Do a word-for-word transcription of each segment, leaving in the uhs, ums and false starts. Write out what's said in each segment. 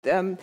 Ähm,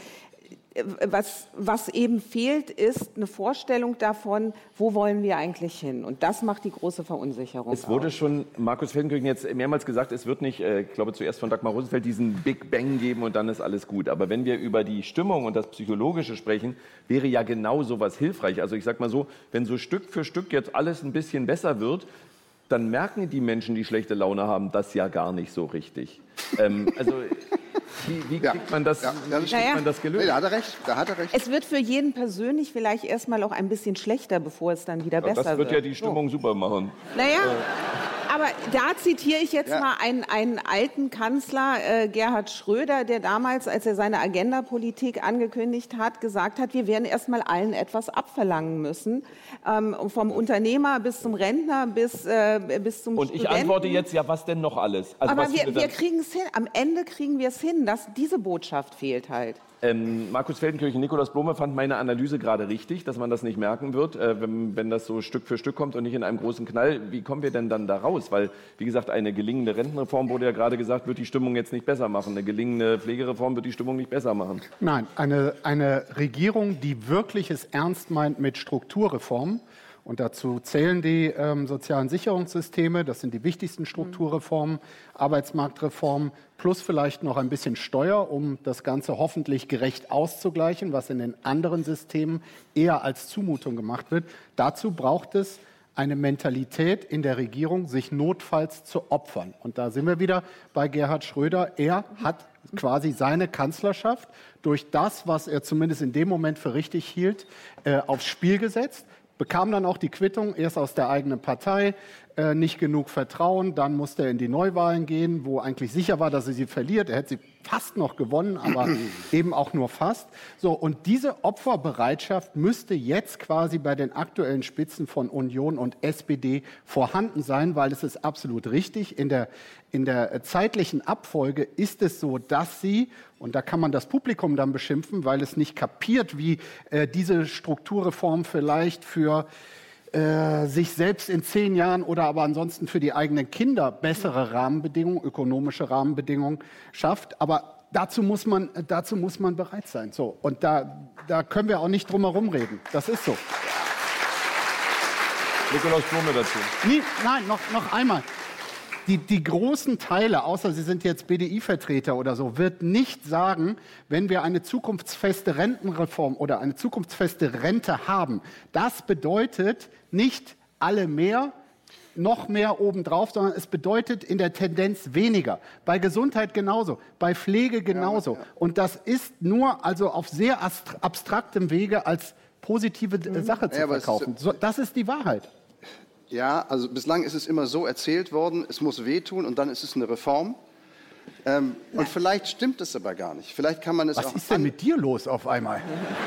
Was, was eben fehlt, ist eine Vorstellung davon, wo wollen wir eigentlich hin? Und das macht die große Verunsicherung. Es wurde aus. schon, Markus Feldenkirchen, jetzt mehrmals gesagt, es wird nicht, äh, ich glaube zuerst von Dagmar Rosenfeld, diesen Big Bang geben und dann ist alles gut. Aber wenn wir über die Stimmung und das Psychologische sprechen, wäre ja genau sowas hilfreich. Also ich sag mal so, wenn so Stück für Stück jetzt alles ein bisschen besser wird, dann merken die Menschen, die schlechte Laune haben, das ja gar nicht so richtig. ähm, also... Wie, wie kriegt ja. man das, ja. wie kriegt naja. man das gelöst? Nee, da hat er recht, da hat er recht. Es wird für jeden persönlich vielleicht erstmal auch ein bisschen schlechter, bevor es dann wieder ja, besser wird. Das wird wird. ja die Stimmung so super machen. Naja, äh. aber da zitiere ich jetzt ja. mal einen, einen alten Kanzler, äh, Gerhard Schröder, der damals, als er seine Agenda-Politik angekündigt hat, gesagt hat, wir werden erstmal allen etwas abverlangen müssen. Ähm, vom Unternehmer bis zum Rentner bis, äh, bis zum Und Studenten. ich antworte jetzt, ja, was denn noch alles? Also aber was wir, wir kriegen es hin, am Ende kriegen wir es hin, dass diese Botschaft fehlt halt. Ähm, Markus Feldenkirchen, Nikolaus Blome fand meine Analyse gerade richtig, dass man das nicht merken wird, äh, wenn, wenn das so Stück für Stück kommt und nicht in einem großen Knall. Wie kommen wir denn dann da raus? Weil, wie gesagt, eine gelingende Rentenreform, wurde ja gerade gesagt, wird die Stimmung jetzt nicht besser machen. Eine gelingende Pflegereform wird die Stimmung nicht besser machen. Nein, eine, eine Regierung, die wirklich es ernst meint mit Strukturreformen, und dazu zählen die ähm, sozialen Sicherungssysteme, das sind die wichtigsten Strukturreformen, mhm. Arbeitsmarktreformen, plus vielleicht noch ein bisschen Steuer, um das Ganze hoffentlich gerecht auszugleichen, was in den anderen Systemen eher als Zumutung gemacht wird. Dazu braucht es eine Mentalität in der Regierung, sich notfalls zu opfern. Und da sind wir wieder bei Gerhard Schröder. Er hat quasi seine Kanzlerschaft durch das, was er zumindest in dem Moment für richtig hielt, äh, aufs Spiel gesetzt. Bekam dann auch die Quittung, erst aus der eigenen Partei, äh, nicht genug Vertrauen, dann musste er in die Neuwahlen gehen, wo eigentlich sicher war, dass er sie verliert. Er hätte sie fast noch gewonnen, aber eben auch nur fast. So, und diese Opferbereitschaft müsste jetzt quasi bei den aktuellen Spitzen von Union und S P D vorhanden sein, weil es ist absolut richtig. In der, in der zeitlichen Abfolge ist es so, dass sie, und da kann man das Publikum dann beschimpfen, weil es nicht kapiert, wie äh, diese Strukturreform vielleicht für äh, sich selbst in zehn Jahren oder aber ansonsten für die eigenen Kinder bessere Rahmenbedingungen, ökonomische Rahmenbedingungen schafft. Aber dazu muss man, dazu muss man bereit sein. So, und da, da können wir auch nicht drum herum reden. Das ist so. Nikolaus Blome dazu. Nie, nein, noch, noch einmal. Die, die großen Teile, außer Sie sind jetzt B D I-Vertreter oder so, wird nicht sagen, wenn wir eine zukunftsfeste Rentenreform oder eine zukunftsfeste Rente haben. Das bedeutet nicht alle mehr, noch mehr obendrauf, sondern es bedeutet in der Tendenz weniger. Bei Gesundheit genauso, bei Pflege genauso. Ja, ja. Und das ist nur also auf sehr abstraktem Wege als positive mhm. Sache zu ja, verkaufen. Ist, so, das ist die Wahrheit. Ja, also bislang ist es immer so erzählt worden, es muss wehtun und dann ist es eine Reform. Ähm, und vielleicht stimmt es aber gar nicht. Vielleicht kann man es Was auch ist denn mit dir los auf einmal?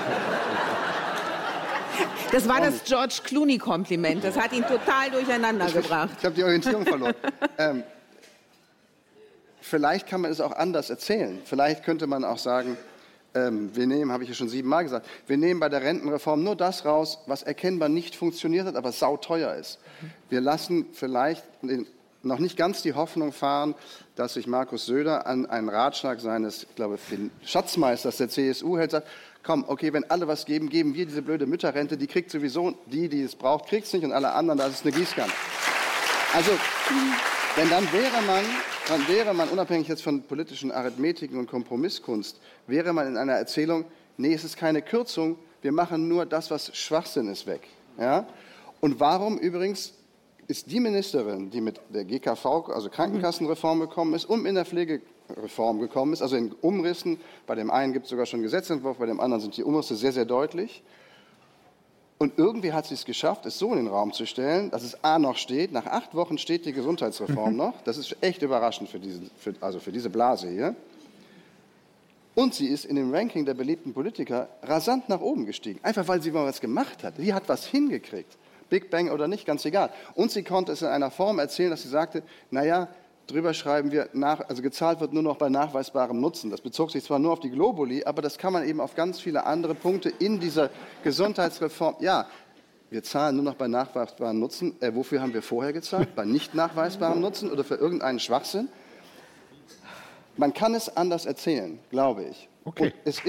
Das war das George Clooney-Kompliment. Das hat ihn total durcheinander gebracht. Ich, ich habe die Orientierung verloren. ähm, vielleicht kann man es auch anders erzählen. Vielleicht könnte man auch sagen, Ähm, wir nehmen, habe ich ja schon siebenmal gesagt, wir nehmen bei der Rentenreform nur das raus, was erkennbar nicht funktioniert hat, aber sauteuer ist. Wir lassen vielleicht den, noch nicht ganz die Hoffnung fahren, dass sich Markus Söder an einen Ratschlag seines, ich glaube, Schatzmeisters der C S U hält, sagt, komm, okay, wenn alle was geben, geben wir diese blöde Mütterrente, die kriegt sowieso, die, die es braucht, kriegt es nicht und alle anderen, das ist eine Gießkanne. Also, denn dann wäre man... Dann wäre man, unabhängig jetzt von politischen Arithmetiken und Kompromisskunst, wäre man in einer Erzählung, nee, es ist keine Kürzung, wir machen nur das, was Schwachsinn ist, weg. Ja? Und warum übrigens ist die Ministerin, die mit der G K V, also Krankenkassenreform gekommen ist und mit der Pflegereform gekommen ist, also in Umrissen, bei dem einen gibt es sogar schon einen Gesetzentwurf, bei dem anderen sind die Umrisse sehr, sehr deutlich. Und irgendwie hat sie es geschafft, es so in den Raum zu stellen, dass es A noch steht, nach acht Wochen steht die Gesundheitsreform noch. Das ist echt überraschend für diese, für, also für diese Blase hier. Und sie ist in dem Ranking der beliebten Politiker rasant nach oben gestiegen. Einfach weil sie mal was gemacht hat. Sie hat was hingekriegt. Big Bang oder nicht, ganz egal. Und sie konnte es in einer Form erzählen, dass sie sagte, naja, drüber schreiben wir, nach, also gezahlt wird nur noch bei nachweisbarem Nutzen. Das bezog sich zwar nur auf die Globuli, aber das kann man eben auf ganz viele andere Punkte in dieser Gesundheitsreform, ja, wir zahlen nur noch bei nachweisbarem Nutzen. Äh, wofür haben wir vorher gezahlt? Bei nicht nachweisbarem Nutzen oder für irgendeinen Schwachsinn? Man kann es anders erzählen, glaube ich. Okay. Und es